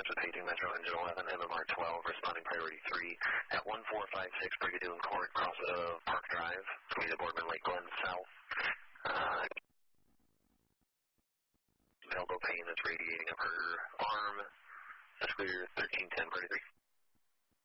dispatch with paging Metro Engine 11, MMR 12, responding priority 3 at 1456 Brigadoon Court, cross of Park Drive, going to Boardman Lake Glen South. Elbow pain that's radiating up her arm. That's clear, 1310, priority 3.